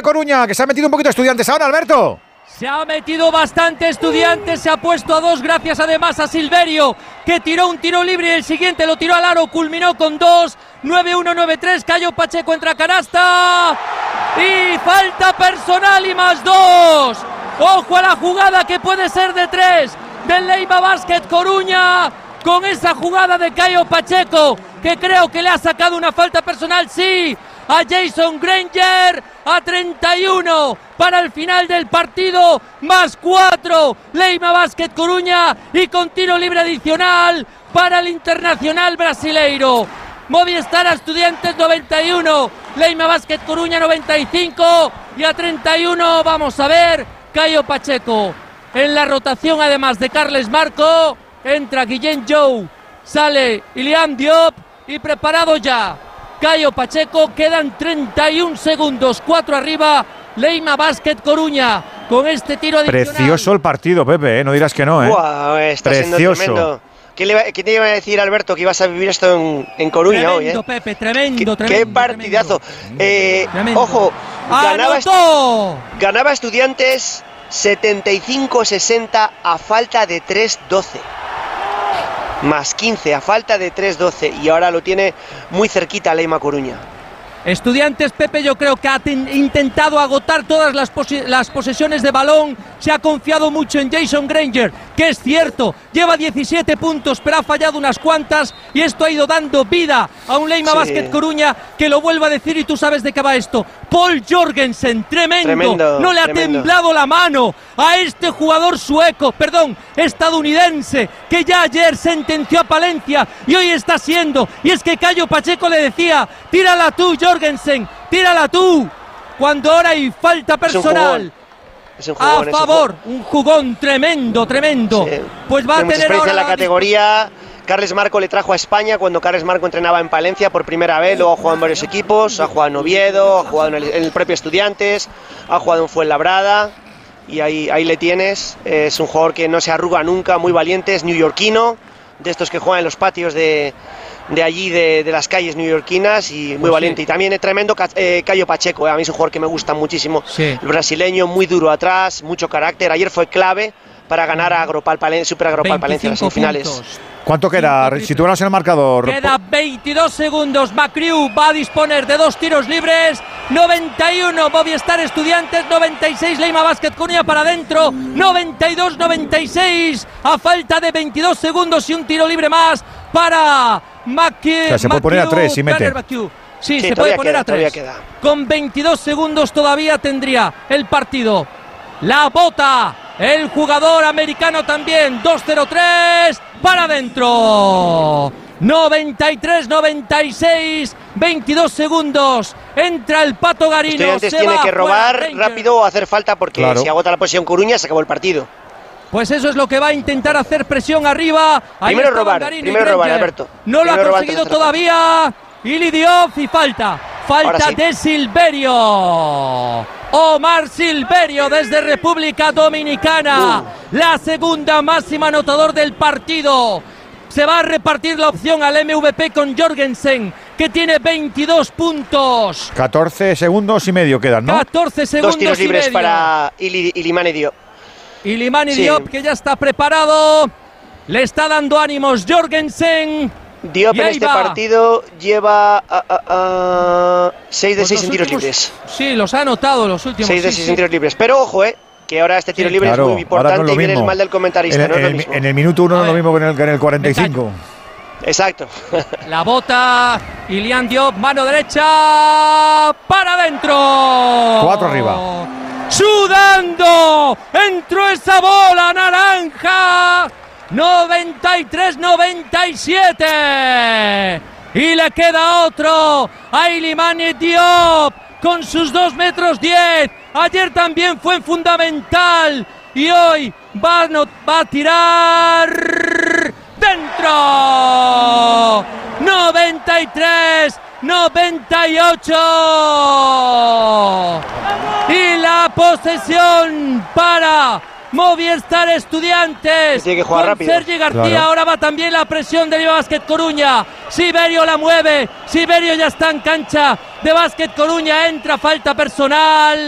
Coruña, que se ha metido un poquito Estudiantes ahora, Alberto. Se ha metido bastante Estudiantes, se ha puesto a 2 gracias además a Silverio, que tiró un tiro libre y el siguiente lo tiró al aro, culminó con 2, 9-1, 9-3, Cayo Pacheco entra a canasta y falta personal y más 2. Ojo a la jugada que puede ser de 3 del Leiva Basket Coruña, con esa jugada de Cayo Pacheco, que creo que le ha sacado una falta personal, sí, a Jason Granger, a 31 para el final del partido, más 4 Leiva Basket Coruña y con tiro libre adicional para el internacional brasileiro. Movistar a Estudiantes 91, Leiva Basket Coruña 95 y a 31 vamos a ver Cayo Pacheco. En la rotación además de Carles Marco entra Guillén Jou, sale Iliam Diop y preparado ya Cayo Pacheco, quedan 31 segundos, 4 arriba, Leiva Basket Coruña, con este tiro adicional. Precioso el partido, Pepe, no dirás que no, Wow, está precioso. Siendo tremendo. ¿Qué te iba a decir, Alberto, que ibas a vivir esto en Coruña tremendo, hoy? Pepe, tremendo. Qué partidazo. Tremendo. Ojo, ¡anotó! ganaba Estudiantes 75-60 a falta de 3-12. Más 15 a falta de 3-12 y ahora lo tiene muy cerquita Leiva Coruña. Estudiantes, Pepe, yo creo que ha intentado agotar todas las posesiones de balón, se ha confiado mucho en Jason Granger, que es cierto, lleva 17 puntos, pero ha fallado unas cuantas y esto ha ido dando vida a un Leiva Basket Coruña que lo vuelvo a decir y tú sabes de qué va esto. Paul Jorgensen, tremendo, no le ha temblado la mano a este jugador estadounidense, que ya ayer sentenció a Palencia y hoy está siendo, y es que Cayo Pacheco le decía, tírala tú Jorgensen, tírala tú, cuando ahora hay falta personal a favor, un jugón tremendo, sí. Pues va a tener ahora la categoría. Carles Marco le trajo a España cuando Carles Marco entrenaba en Palencia por primera vez, luego ha jugado en varios equipos, ha jugado en Oviedo, ha jugado en el propio Estudiantes, ha jugado en Fuenlabrada y ahí le tienes. Es un jugador que no se arruga nunca, muy valiente, es neoyorquino, de estos que juegan en los patios de allí, de las calles neoyorquinas, y muy valiente. Y también es tremendo Cayo Pacheco, a mí es un jugador que me gusta muchísimo, el brasileño, muy duro atrás, mucho carácter, ayer fue clave para ganar a Super Agropal Palencia en las semifinales. Puntos. ¿Cuánto queda? Sitúanos en el marcador. Queda 22 segundos. Macriu va a disponer de 2 tiros libres. 91 Movistar Estudiantes, 96 Leiva Basket Coruña para adentro. 92-96 a falta de 22 segundos y un tiro libre más para Macriu. O sea, se puede poner a 3 y mete. Sí, se puede poner a 3. Con 22 segundos todavía tendría el partido. La bota el jugador americano también. 2-0-3 para adentro. 93-96, 22 segundos. Entra el Pato Garino. Estudiantes tiene que robar rápido o hacer falta porque si agota la posesión Coruña se acabó el partido. Pues eso es lo que va a intentar hacer presión arriba. Primero robar, Alberto. No lo ha conseguido todavía. Ili Diop y falta de Silverio. Omar Silverio desde República Dominicana. La segunda máxima anotador del partido. Se va a repartir la opción al MVP con Jorgensen, que tiene 22 puntos. 14 segundos y medio quedan, ¿no? 14 segundos 2 tiros libres para Ilimani Diop. Ilimani Diop, que ya está preparado. Le está dando ánimos Jorgensen. Diop en este partido lleva 6 de 6 en tiros libres. Sí, los ha anotado los últimos. 6 de 6 en tiros libres. Pero ojo, que ahora este tiro libre es muy importante y viene el mal del comentarista. En el minuto 1 no es lo mismo que en el 45. Exacto. La bota Iliam Diop, mano derecha para adentro. 4 arriba. Sudando, entró esa bola naranja. 93-97 y le queda otro a Ilimani Diop con sus 2 metros 10. Ayer también fue fundamental y hoy va a tirar dentro. 93-98 y la posesión para Movistar Estudiantes. Tiene que jugar rápido. Sergi García, ahora va también la presión de Leiva Basket Coruña. Silverio la mueve. Silverio ya está en cancha de Basket Coruña. Entra falta personal.